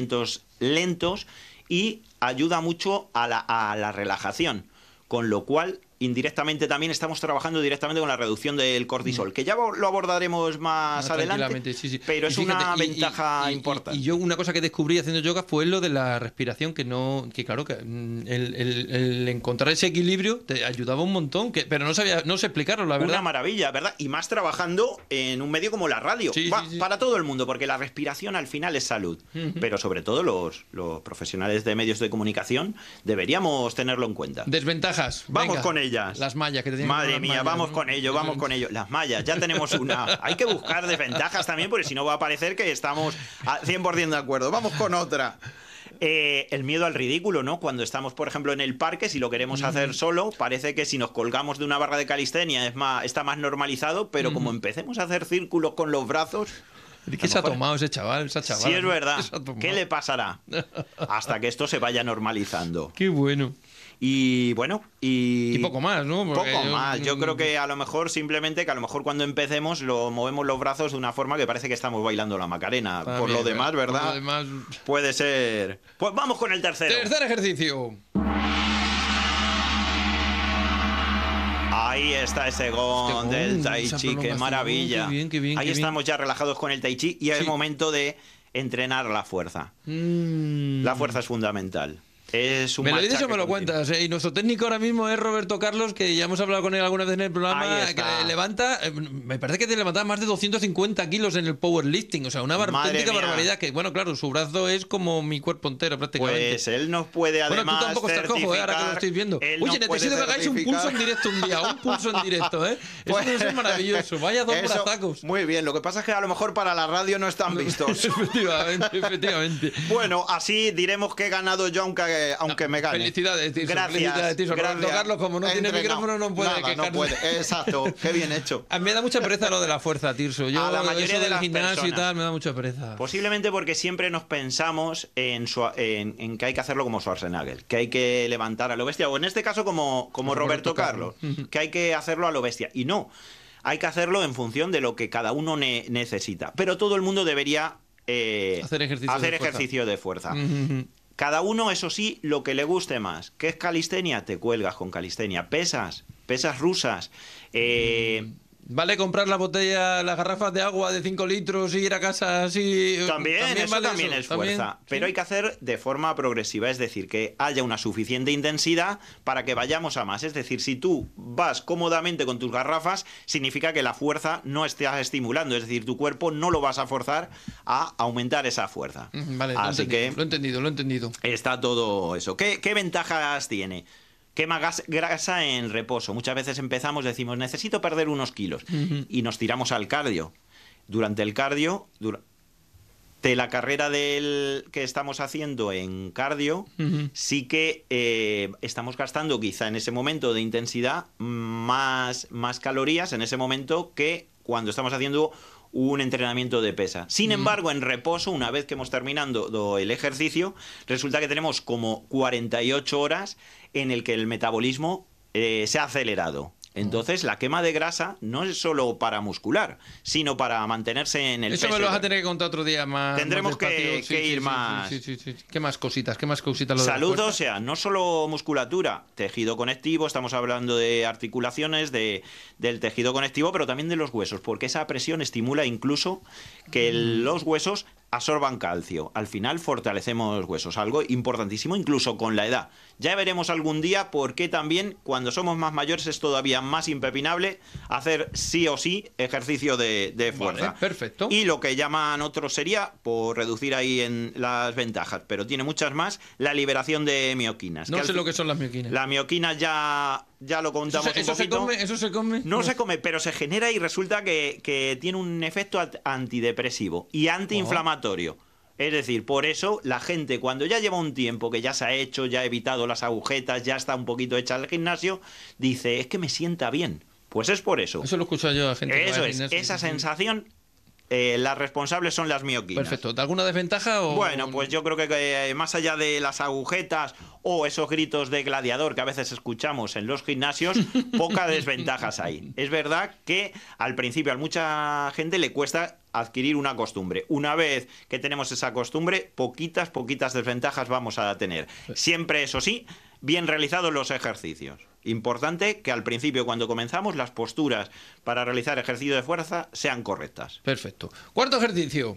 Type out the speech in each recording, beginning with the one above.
movimientos lentos y ayuda mucho a la relajación, con lo cual indirectamente también estamos trabajando directamente con la reducción del cortisol, que ya lo abordaremos más adelante, sí. pero y es fíjate, una ventaja importante. Y yo una cosa que descubrí haciendo yoga fue lo de la respiración, que claro, que el encontrar ese equilibrio te ayudaba un montón, pero no sé explicarlo, la verdad. Una maravilla, ¿verdad? Y más trabajando en un medio como la radio. Sí. Para todo el mundo, porque la respiración al final es salud. Pero sobre todo los profesionales de medios de comunicación deberíamos tenerlo en cuenta. Desventajas. Vamos venga. con ellas. Las mallas que te tienen. Madre mía, mallas, vamos ¿no? con ello. Las mallas, ya tenemos una. Hay que buscar desventajas también, porque si no va a parecer que estamos al 100% de acuerdo. Vamos con otra. El miedo al ridículo, ¿no? Cuando estamos, por ejemplo, en el parque, si lo queremos hacer solo, parece que si nos colgamos de una barra de calistenia está más normalizado, pero como empecemos a hacer círculos con los brazos... ¿Qué se ha tomado esa chavala? Sí, es verdad. ¿Qué le pasará? Hasta que esto se vaya normalizando. Qué bueno. Y bueno, y poco más, ¿no? Porque poco más. Yo creo que a lo mejor simplemente cuando empecemos movemos los brazos de una forma que parece que estamos bailando la Macarena. También, por lo demás, ¿verdad? Por lo demás... Puede ser. Pues vamos con el tercero. Tercer ejercicio. Ahí está ese gong del Tai Chi, qué maravilla. Qué bien, Ahí estamos ya relajados con el Tai Chi y es momento de entrenar la fuerza. La fuerza es fundamental. Es un me lo dices o me lo continuo. cuentas, ¿eh? Y nuestro técnico ahora mismo es Roberto Carlos, que ya hemos hablado con él alguna vez en el programa, que levanta, me parece que te levantaba más de 250 kilos en el powerlifting, o sea, una auténtica barbaridad, que bueno, claro, su brazo es como mi cuerpo entero prácticamente. Pues él nos puede además bueno, tú tampoco estás cojo, ahora que lo estoy viendo. Oye, necesito que hagáis un pulso en directo un día, un pulso en directo, ¿eh? Eso debe ser maravilloso, vaya dos brazacos. Muy bien, lo que pasa es que a lo mejor para la radio no están vistos. Efectivamente. Bueno, así diremos que he ganado yo, aunque me gane. Felicidades, Tirso. Gracias. Roberto Carlos, como no tiene micrófono, no puede quejarse. No puede. Exacto, qué bien hecho. A mí me da mucha pereza lo de la fuerza, Tirso. Yo, a la mayoría de del las gimnasio personas, y tal, me da mucha pereza. Posiblemente porque siempre nos pensamos en que hay que hacerlo como Schwarzenegger, que hay que levantar a lo bestia, o en este caso como Roberto Carlos, que hay que hacerlo a lo bestia. Y no, hay que hacerlo en función de lo que cada uno necesita. Pero todo el mundo debería hacer ejercicio de fuerza. Cada uno, eso sí, lo que le guste más. ¿Qué es calistenia? Te cuelgas con calistenia. Pesas rusas. ¿Vale comprar las garrafas de agua de 5 litros y ir a casa así? También vale es fuerza. Pero hay que hacer de forma progresiva, es decir, que haya una suficiente intensidad para que vayamos a más. Es decir, si tú vas cómodamente con tus garrafas, significa que la fuerza no está estimulando. Es decir, tu cuerpo no lo vas a forzar a aumentar esa fuerza. Vale, así que lo he entendido. Está todo eso. ¿Qué ventajas tiene? Quema grasa en reposo. Muchas veces decimos, necesito perder unos kilos. Y nos tiramos al cardio. Durante el cardio, de la carrera que estamos haciendo en cardio, sí que estamos gastando quizá en ese momento de intensidad más calorías en ese momento que cuando estamos haciendo un entrenamiento de pesa. Sin embargo, en reposo, una vez que hemos terminado el ejercicio, resulta que tenemos como 48 horas en el que el metabolismo se ha acelerado. Entonces, la quema de grasa no es solo para muscular, sino para mantenerse en el peso. Eso me lo vas a tener que contar otro día más. Tendremos más que ir más. Sí. ¿Qué más cositas? Salud, o sea, no solo musculatura, tejido conectivo, estamos hablando de articulaciones, del tejido conectivo, pero también de los huesos, porque esa presión estimula incluso que los huesos absorban calcio. Al final fortalecemos huesos, algo importantísimo incluso con la edad. Ya veremos algún día por qué también cuando somos más mayores es todavía más impepinable hacer sí o sí ejercicio de fuerza. Vale, perfecto. Y lo que llaman otros sería, por reducir ahí en las ventajas, pero tiene muchas más, la liberación de mioquinas. No sé lo que son las mioquinas. La mioquina ya lo contamos un poquito. ¿Eso se come? No se come, pero se genera y resulta que tiene un efecto antidepresivo y antiinflamatorio. Es decir, por eso la gente cuando ya lleva un tiempo que ya se ha hecho, ya ha evitado las agujetas, ya está un poquito hecha al gimnasio, dice, es que me sienta bien. Pues es por eso. Eso lo escucho yo a gente. Eso es, esa sensación, las responsables son las mioquinas. Perfecto. ¿Alguna desventaja? Bueno, pues yo creo que más allá de las agujetas o esos gritos de gladiador que a veces escuchamos en los gimnasios, pocas desventajas hay. Es verdad que al principio a mucha gente le cuesta adquirir una costumbre. Una vez que tenemos esa costumbre, poquitas desventajas vamos a tener. Siempre, eso sí, bien realizados los ejercicios. Importante que al principio, cuando comenzamos, las posturas para realizar ejercicio de fuerza sean correctas. Perfecto. Cuarto ejercicio.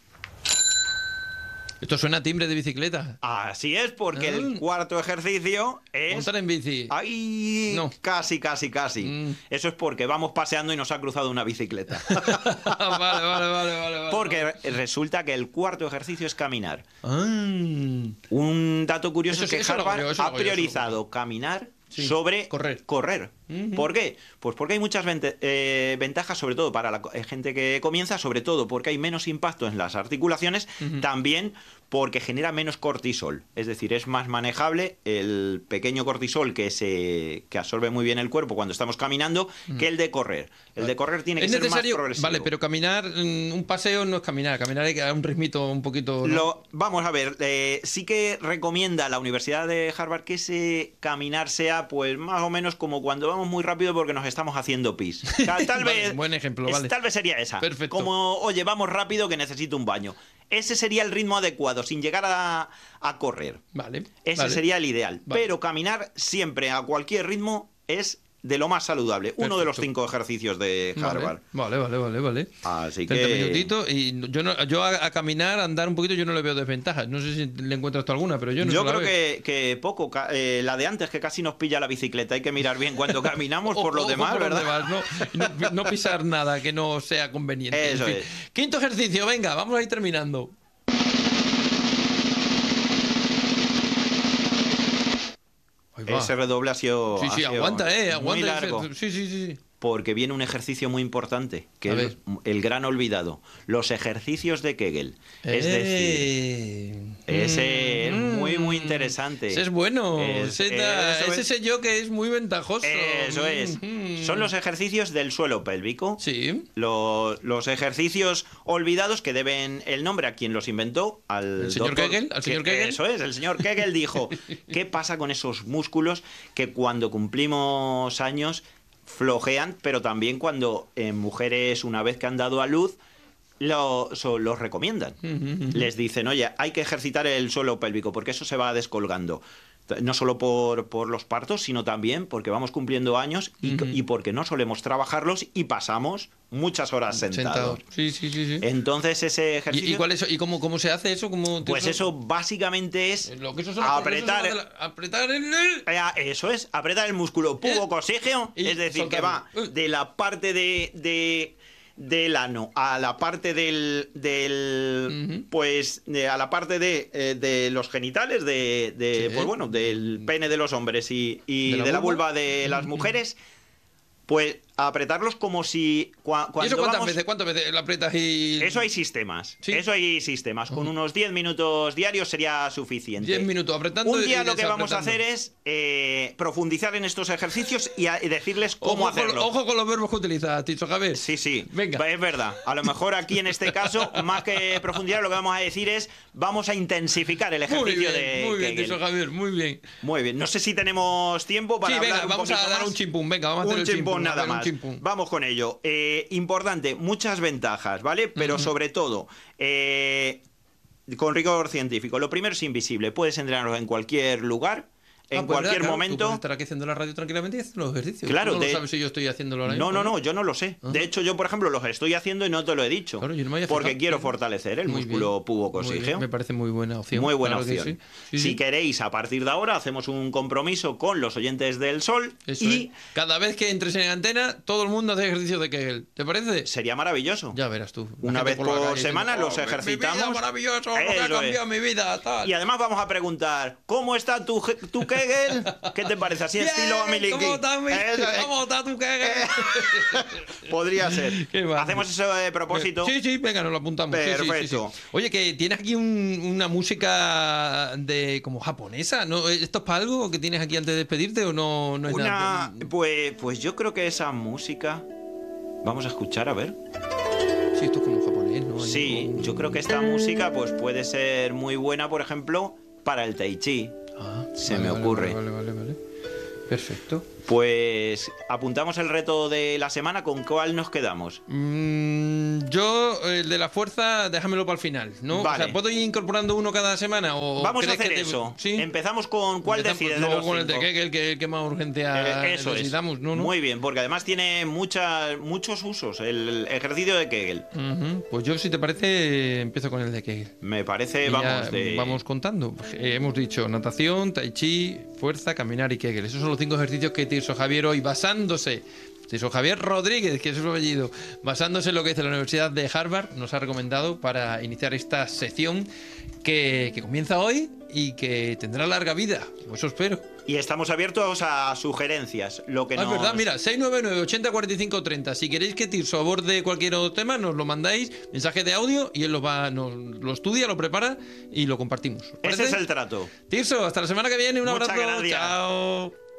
Esto suena a timbre de bicicleta. Así es, porque el cuarto ejercicio es... montar en bici. ¡Ay! No. Casi. Eso es porque vamos paseando y nos ha cruzado una bicicleta. Vale. Porque resulta que el cuarto ejercicio es caminar. Ah. Un dato curioso es que Harvard ha eso priorizado caminar sobre correr. ¿Por qué? Pues porque hay muchas ventajas, sobre todo para la gente que comienza, sobre todo porque hay menos impacto en las articulaciones, también porque genera menos cortisol. Es decir, es más manejable el pequeño cortisol que absorbe muy bien el cuerpo cuando estamos caminando que el de correr. El de correr tiene que ser más progresivo. Vale, pero caminar, un paseo no es caminar. Caminar hay que dar un ritmito un poquito... ¿no? Vamos a ver, sí que recomienda la Universidad de Harvard que ese caminar sea pues más o menos como cuando vamos muy rápido porque nos estamos haciendo pis. Tal vez, buen ejemplo, vale. Tal vez sería esa. Perfecto. Como, oye, vamos rápido que necesito un baño. Ese sería el ritmo adecuado, sin llegar a correr. Vale. Ese sería el ideal. Vale. Pero caminar siempre a cualquier ritmo es de lo más saludable. Perfecto. Uno de los 5 ejercicios de Harvard. Vale. Así 30 que... minutitos y yo a caminar, a andar un poquito, yo no le veo desventajas. No sé si le encuentras tú alguna, pero yo no. Yo creo que poco. La de antes, que casi nos pilla la bicicleta. Hay que mirar bien cuando caminamos por lo demás, ¿verdad? No pisar nada que no sea conveniente. Eso es. Quinto ejercicio, venga, vamos a ir terminando. Ese redoble ha sido... Sí, aguanta. Muy largo. Sí. Porque viene un ejercicio muy importante, que es el gran olvidado. Los ejercicios de Kegel. Es decir, ese es muy interesante. Ese es bueno. Ese sé yo que es muy ventajoso. Eso es. Son los ejercicios del suelo pélvico. Sí. Los ejercicios olvidados que deben el nombre a quien los inventó, al señor Kegel. ¿Al señor Kegel? Eso es, el señor Kegel dijo, ¿qué pasa con esos músculos que cuando cumplimos años flojean, pero también cuando en mujeres, una vez que han dado a luz, los recomiendan? Les dicen, oye, hay que ejercitar el suelo pélvico porque eso se va descolgando. No solo por los partos, sino también porque vamos cumpliendo años y porque no solemos trabajarlos y pasamos muchas horas sentados. Sí. Entonces ese ejercicio... ¿Y cuál es, y cómo se hace eso? Pues eso básicamente es apretar el... Eso es, apretar el músculo pubococígeo, es decir, que va de la parte del ano a la parte a la parte de los genitales pues bueno, del pene de los hombres y de la vulva de las mujeres, pues apretarlos como si ¿Y eso cuántas veces lo aprietas y...? Eso hay sistemas. ¿Sí? Eso hay sistemas. Con unos 10 minutos diarios sería suficiente. 10 minutos apretando. Un día lo que vamos a hacer es profundizar en estos ejercicios y decirles cómo hacerlo. Ojo con los verbos que utilizas, Ticho Javier. Sí. Venga. Es verdad. A lo mejor aquí en este caso, más que profundizar, lo que vamos a decir es vamos a intensificar el ejercicio de Muy bien, Kegel. Ticho Javier, muy bien. Muy bien. No sé si tenemos tiempo para hablar vamos a dar un chimpún. Venga, vamos a hacer un chimpún nada más. Vamos con ello. Importante, muchas ventajas, ¿vale? Pero sobre todo, con rigor científico. Lo primero es invisible. Puedes entrenarlo en cualquier lugar, en cualquier momento. Tú puedes estar aquí haciendo la radio tranquilamente y haciendo los ejercicios. Claro. ¿Tú no lo sabes si yo estoy haciéndolo ahora mismo? No, yo no lo sé. De hecho, yo, por ejemplo, los estoy haciendo y no te lo he dicho. Claro, yo no me había porque fijado. quiero fortalecer el músculo pubococígeo. Me parece muy buena opción. Muy buena claro opción. Sí. Si queréis, a partir de ahora, hacemos un compromiso con los oyentes del Sol. Eso es. Cada vez que entres en antena, todo el mundo hace ejercicio de Kegel. ¿Te parece? Sería maravilloso. Ya verás tú. Una vez por semana los ejercitamos. Mi vida, maravilloso, lo que ha cambiado mi vida. Tal. Y además vamos a preguntar, ¿cómo está tu Kegel? ¿Qué te parece? Así estilo Miliki. ¿Cómo está tu Kegel? Podría ser. Hacemos eso de propósito. Sí, venga, nos lo apuntamos. Perfecto. Sí. Oye, que tienes aquí una música de como japonesa, ¿no? ¿Esto es para algo que tienes aquí antes de despedirte o no es nada? Pues yo creo que esa música vamos a escuchar, a ver. Sí, esto es como japonés, ¿no? Sí, yo creo que esta música pues puede ser muy buena, por ejemplo, para el tai chi. Se me ocurre. Vale. Perfecto. Pues apuntamos el reto de la semana. ¿Con cuál nos quedamos? Yo, el de la fuerza, déjamelo para el final, ¿no? Vale. O sea, ¿puedo ir incorporando uno cada semana? ¿O Vamos a crees hacer que eso. ¿Sí? Empezamos con cuál decides de luego los con el de 5. Kegel, que más urgencia Eso necesitamos, es. ¿no? Muy bien, porque además tiene muchos usos el ejercicio de Kegel. Pues yo, si te parece, empiezo con el de Kegel. Me parece, Y vamos contando. Hemos dicho natación, tai chi, fuerza, caminar y Kegel. Esos son los 5 ejercicios que Tirso Javier hoy, basándose, Tirso Javier Rodríguez, que es su apellido, basándose en lo que dice la Universidad de Harvard, nos ha recomendado para iniciar esta sección que comienza hoy y que tendrá larga vida. Eso espero. Y estamos abiertos a sugerencias. Lo que Es verdad, mira, 699 80 45 30. Si queréis que Tirso aborde cualquier otro tema, nos lo mandáis, mensaje de audio, y él lo estudia, lo prepara y lo compartimos. Ese es el trato. Tirso, hasta la semana que viene. Un Muchas abrazo. gracias. Chao.